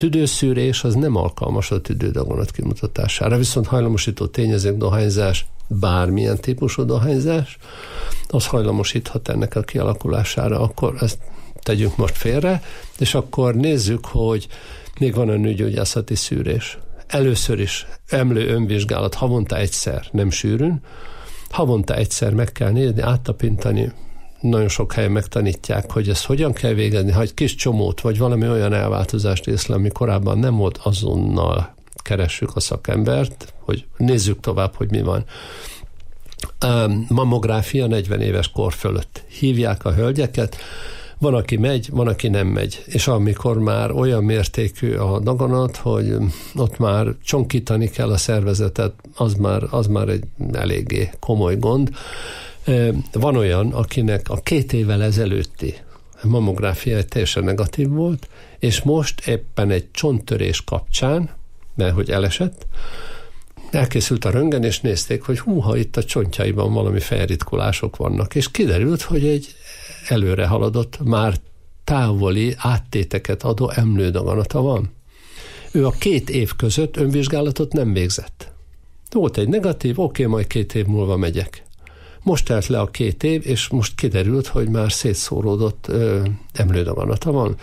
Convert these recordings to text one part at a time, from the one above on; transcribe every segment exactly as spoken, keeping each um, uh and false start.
Tüdőszűrés az nem alkalmas a tüdődaganat kimutatására, viszont hajlamosító tényezők, dohányzás, bármilyen típusú dohányzás, az hajlamosíthat ennek a kialakulására. Akkor ezt tegyünk most félre, és akkor nézzük, hogy még van a nőgyógyászati szűrés. Először is emlő önvizsgálat havonta egyszer, nem sűrűn, havonta egyszer meg kell nézni, áttapintani, nagyon sok helyen megtanítják, hogy ezt hogyan kell végezni, ha egy kis csomót, vagy valami olyan elváltozást észlel, ami korábban nem volt, azonnal keressük a szakembert, hogy nézzük tovább, hogy mi van. Mammográfia negyven éves kor fölött. Hívják a hölgyeket, van, aki megy, van, aki nem megy. És amikor már olyan mértékű a daganat, hogy ott már csonkítani kell a szervezetet, az már, az már egy eléggé komoly gond. Van olyan, akinek a két évvel ezelőtti mammográfia teljesen negatív volt, és most éppen egy csonttörés kapcsán, mert hogy elesett, elkészült a röntgen, és nézték, hogy húha, itt a csontjaiban valami felritkulások vannak, és kiderült, hogy egy előre haladott, már távoli áttéteket adó emlődaganata van. Ő a két év között önvizsgálatot nem végzett. Volt egy negatív, oké, majd két év múlva megyek. Most telt le a két év, és most kiderült, hogy már szétszóródott ö, emlődaganata van.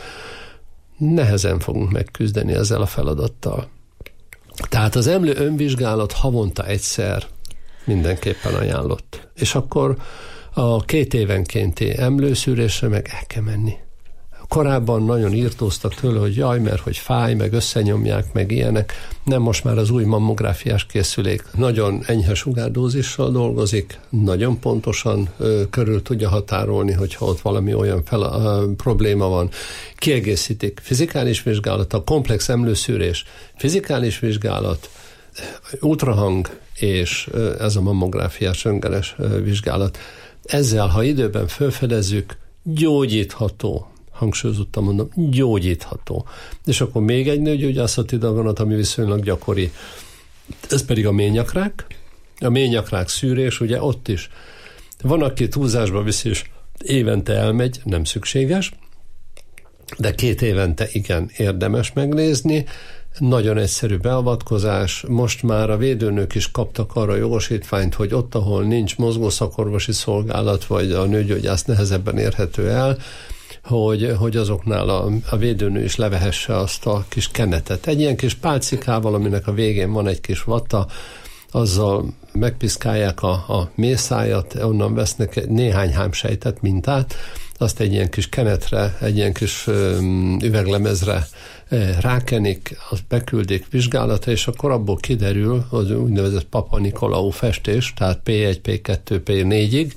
Nehezen fogunk megküzdeni ezzel a feladattal. Tehát az emlő önvizsgálat havonta egyszer mindenképpen ajánlott. És akkor a két évenkénti emlőszűrésre meg el kell menni. Korábban nagyon írtóztak tőle, hogy jaj, mert hogy fáj, meg összenyomják, meg ilyenek. Nem, most már az új mammográfiás készülék nagyon enyhe sugárdózissal dolgozik, nagyon pontosan ö, körül tudja határolni, hogyha ott valami olyan fel, ö, probléma van. Kiegészítik fizikális vizsgálat, a komplex emlőszűrés, fizikális vizsgálat, ultrahang és ö, ez a mammográfiás röntgenes ö, vizsgálat. Ezzel, ha időben felfedezzük, gyógyítható, hangsúlyozottan mondom, gyógyítható. És akkor még egy nőgyógyászati daganat, ami viszonylag gyakori, ez pedig a ményakrák. A ményakrák szűrés, ugye ott is van, aki túlzásba viszi, és évente elmegy, nem szükséges, de két évente igen érdemes megnézni. Nagyon egyszerű beavatkozás, most már a védőnők is kaptak arra jogosítványt, hogy ott, ahol nincs mozgószakorvosi szolgálat, vagy a nőgyógyász nehezebben érhető el, hogy, hogy azoknál a, a védőnő is levehesse azt a kis kenetet. Egy ilyen kis pálcikával, aminek a végén van egy kis vatta, azzal megpiszkálják a, a mészájat, onnan vesznek néhány hámsejtet, mintát, azt egy ilyen kis kenetre, egy ilyen kis um, üveglemezre rákenik, azt beküldik vizsgálatra, és akkor abból kiderül az úgynevezett Papa Nikolaou festés, tehát pé egy, pé kettő, pé négyig,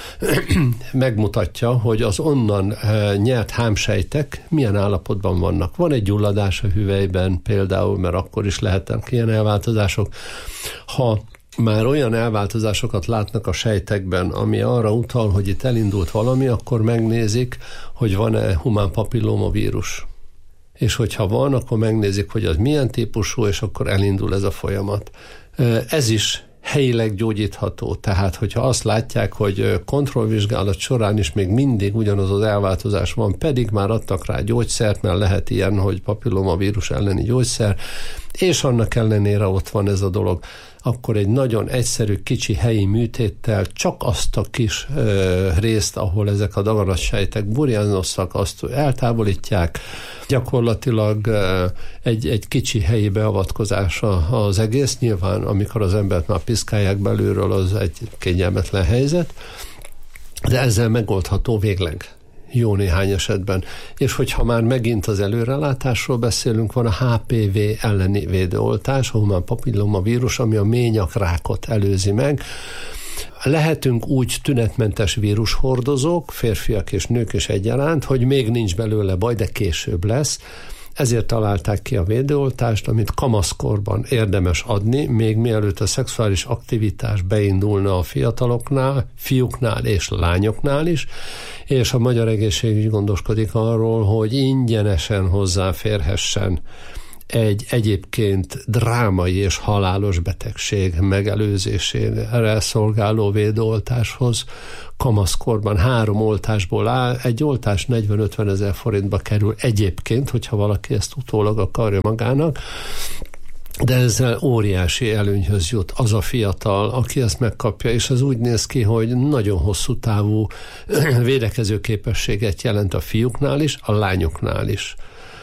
megmutatja, hogy az onnan nyert hámsejtek milyen állapotban vannak. Van egy gyulladás a hüvelyben például, mert akkor is lehetnek ilyen elváltozások. Ha már olyan elváltozásokat látnak a sejtekben, ami arra utal, hogy itt elindult valami, akkor megnézik, hogy van-e humán papillómavírus. És hogyha van, akkor megnézik, hogy az milyen típusú, és akkor elindul ez a folyamat. Ez is helyileg gyógyítható, tehát hogyha azt látják, hogy kontrollvizsgálat során is még mindig ugyanaz az elváltozás van, pedig már adtak rá gyógyszert, mert lehet ilyen, hogy papillomavírus elleni gyógyszer, és annak ellenére ott van ez a dolog, akkor egy nagyon egyszerű, kicsi helyi műtéttel csak azt a kis ö, részt, ahol ezek a daganatsejtek burjánoztak, azt eltávolítják. Gyakorlatilag ö, egy, egy kicsi helyi beavatkozása az egész. Nyilván, amikor az embert már piszkálják belülről, az egy kényelmetlen helyzet, de ezzel megoldható végleg. Jó néhány esetben. És hogyha már megint az előrelátásról beszélünk, van a há pé vé elleni védőoltás, a humán papillomavírus, ami a ményakrákot előzi meg. Lehetünk úgy tünetmentes vírushordozók, férfiak és nők is egyaránt, hogy még nincs belőle baj, de később lesz. Ezért találták ki a védőoltást, amit kamaszkorban érdemes adni, még mielőtt a szexuális aktivitás beindulna a fiataloknál, fiúknál és lányoknál is, és a Magyar Egészségügy gondoskodik arról, hogy ingyenesen hozzáférhessen egy egyébként drámai és halálos betegség megelőzésére szolgáló védőoltáshoz kamaszkorban három oltásból áll, egy oltás negyven-ötven ezer forintba kerül egyébként, hogyha valaki ezt utólag akarja magának, de ezzel óriási előnyhöz jut az a fiatal, aki ezt megkapja, és az úgy néz ki, hogy nagyon hosszú távú védekező képességet jelent a fiúknál is, a lányoknál is.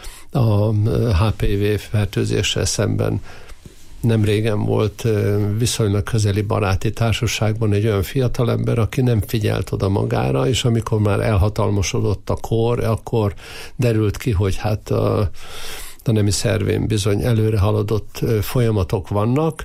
A há pé vé fertőzéssel szemben nem régen volt viszonylag közeli baráti társaságban egy olyan fiatalember, aki nem figyelt oda magára, és amikor már elhatalmasodott a kor, akkor derült ki, hogy hát a, a nemi szervén bizony előre haladott folyamatok vannak,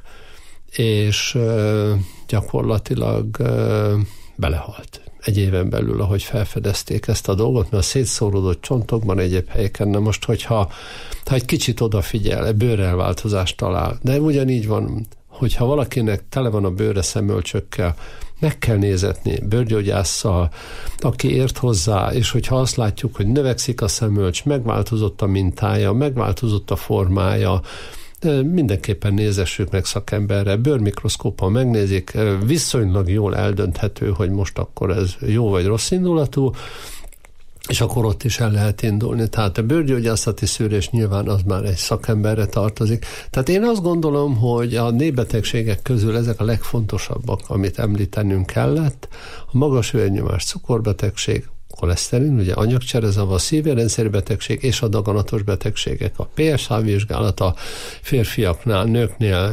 és gyakorlatilag belehalt. Egy éven belül, ahogy felfedezték ezt a dolgot, mert a szétszóródott csontokban egyéb helyeken, na most, hogyha ha egy kicsit odafigyel, bőrelváltozást talál, de ugyanígy van, hogyha valakinek tele van a bőre szemölcsökkel, meg kell nézetni bőrgyógyásszal, aki ért hozzá, és hogyha azt látjuk, hogy növekszik a szemölcs, megváltozott a mintája, megváltozott a formája, mindenképpen nézessük meg szakemberre, bőrmikroszkóppal megnézik, viszonylag jól eldönthető, hogy most akkor ez jó vagy rossz indulatú, és akkor ott is el lehet indulni. Tehát a bőrgyógyászati szűrés nyilván az már egy szakemberre tartozik. Tehát én azt gondolom, hogy a népbetegségek közül ezek a legfontosabbak, amit említenünk kellett. A magas vérnyomás, cukorbetegség, koleszterin, ugye anyagcserezavar, szívérrendszeri betegség és a daganatos betegségek. A pé es há vizsgálata férfiaknál, nőknél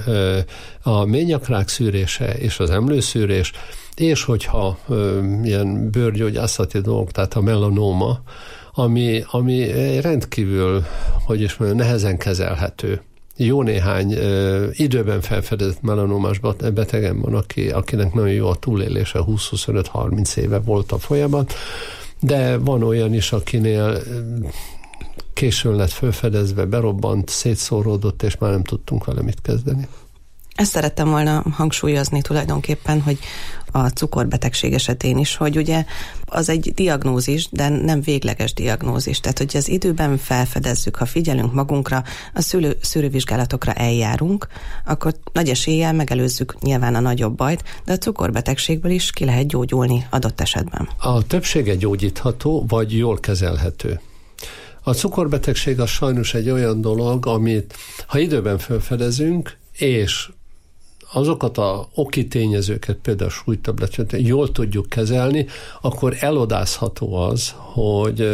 a ményakrák szűrése és az emlőszűrés, és hogyha ilyen bőrgyógyászati dolgok, tehát a melanóma, ami, ami rendkívül, hogy is mondjam, nehezen kezelhető. Jó néhány ö, időben felfedezett melanómás betegen van, aki, akinek nagyon jó a túlélése, húsz-huszonöt-harminc éve volt a folyamat, de van olyan is, akinél későn lett felfedezve, berobbant, szétszóródott, és már nem tudtunk vele mit kezdeni. Ezt szerettem volna hangsúlyozni tulajdonképpen, hogy a cukorbetegség esetén is, hogy ugye az egy diagnózis, de nem végleges diagnózis. Tehát, hogy az időben felfedezzük, ha figyelünk magunkra, a szülő, szűrővizsgálatokra eljárunk, akkor nagy eséllyel megelőzzük nyilván a nagyobb bajt, de a cukorbetegségből is ki lehet gyógyulni adott esetben. A többsége gyógyítható, vagy jól kezelhető. A cukorbetegség az sajnos egy olyan dolog, amit ha időben felfedezünk, és azokat a oki tényezőket, például a súlytabletet jól tudjuk kezelni, akkor elodázható az, hogy,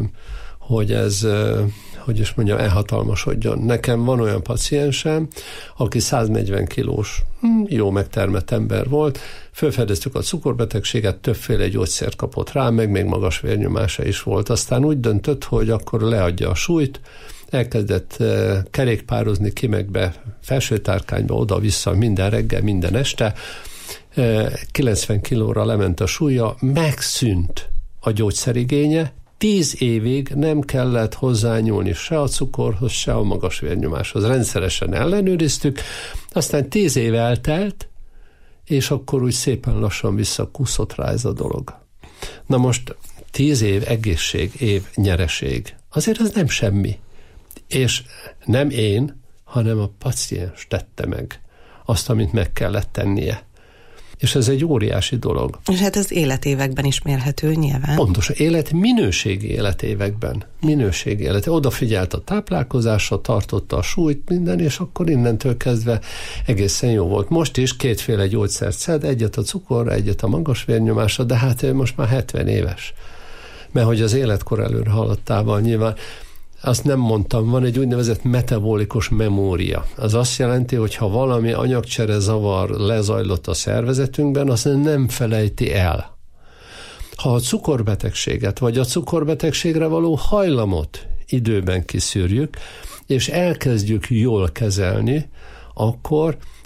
hogy ez, hogy is mondjam, elhatalmasodjon. Nekem van olyan paciensem, aki száznegyven kilós, jó megtermett ember volt, felfedeztük a cukorbetegséget, többféle gyógyszert kapott rá, meg még magas vérnyomása is volt. Aztán úgy döntött, hogy akkor leadja a súlyt, elkezdett uh, kerékpározni Kimegbe, Felsőtárkányba, oda-vissza minden reggel, minden este. Uh, kilencven kilóra lement a súlya, megszűnt a gyógyszerigénye, tíz évig nem kellett hozzányúlni se a cukorhoz, se a magas vérnyomáshoz. Rendszeresen ellenőriztük, aztán tíz év eltelt, és akkor úgy szépen lassan visszakúszott rá ez a dolog. Na most tíz év egészség, év nyereség. Azért ez nem semmi. És nem én, hanem a paciens tette meg azt, amit meg kellett tennie. És ez egy óriási dolog. És hát ez életévekben is mérhető nyilván. Pontosan, élet, minőségi életévekben. Minőségi élet. Odafigyelt a táplálkozásra, tartotta a súlyt, minden, és akkor innentől kezdve egészen jó volt. Most is kétféle gyógyszert szed, egyet a cukorra, egyet a magas vérnyomásra, de hát ő most már hetven éves. Mert hogy az életkor előre haladtával nyilván. Azt nem mondtam, van egy úgynevezett metabolikus memória. Az azt jelenti, hogy ha valami anyagcsere zavar lezajlott a szervezetünkben, azt nem felejti el. Ha a cukorbetegséget, vagy a cukorbetegségre való hajlamot időben kiszűrjük, és elkezdjük jól kezelni, akkor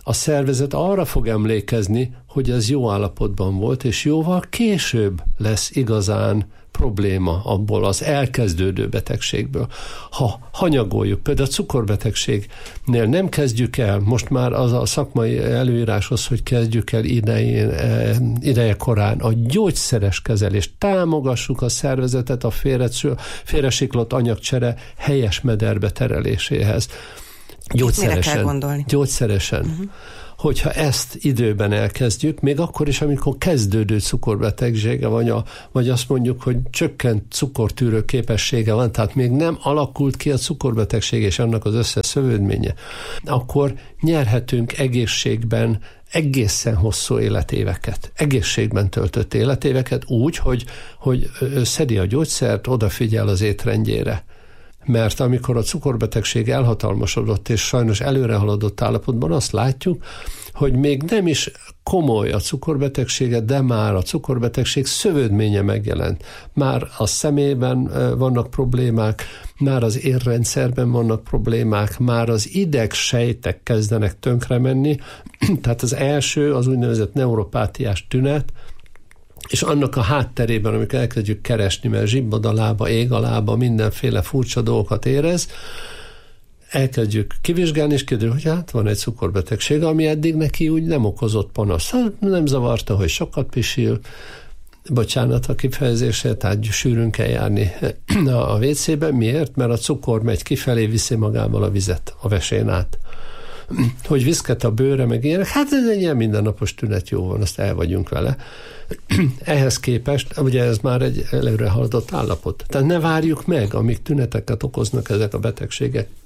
a szervezet arra fog emlékezni, hogy ez jó állapotban volt, és jóval később lesz igazán probléma abból az elkezdődő betegségből. Ha hanyagoljuk, például a cukorbetegségnél nem kezdjük el, most már az a szakmai előíráshoz, hogy kezdjük el idején, ideje korán a gyógyszeres kezelést, támogassuk a szervezetet a félresiklott anyagcsere helyes mederbe tereléséhez. Gyógyszeresen. Mire kell gondolni? Gyógyszeresen. Uh-huh. Hogyha ezt időben elkezdjük, még akkor is, amikor kezdődő cukorbetegsége van, a, vagy azt mondjuk, hogy csökkent cukortűrő képessége van, tehát még nem alakult ki a cukorbetegség és annak az összes szövődménye, akkor nyerhetünk egészségben egészen hosszú életéveket, egészségben töltött életéveket úgy, hogy, hogy szedi a gyógyszert, odafigyel az étrendjére. Mert amikor a cukorbetegség elhatalmasodott és sajnos előre haladott állapotban, azt látjuk, hogy még nem is komoly a cukorbetegsége, de már a cukorbetegség szövődménye megjelent. Már a szemében vannak problémák, már az érrendszerben vannak problémák, már az idegsejtek kezdenek tönkre menni. Tehát az első, az úgynevezett neuropátiás tünet, és annak a hátterében, amikor elkezdjük keresni, mert zsibbad a lába, ég a lába, mindenféle furcsa dolgokat érez, elkezdjük kivizsgálni, és kiderül, hogy hát van egy cukorbetegség, ami eddig neki úgy nem okozott panaszt. Hát nem zavarta, hogy sokat pisil, bocsánat a kifejezésre, tehát sűrűn kell járni a vécébe. Miért? Mert a cukor megy kifelé, viszi magával a vizet a vesén át. Hogy viszket a bőre, meg ilyenek, hát ez egy ilyen mindennapos tünet, jó van, azt el vagyunk vele. Ehhez képest, ugye ez már egy előre haladott állapot. Tehát ne várjuk meg, amíg tüneteket okoznak ezek a betegségek.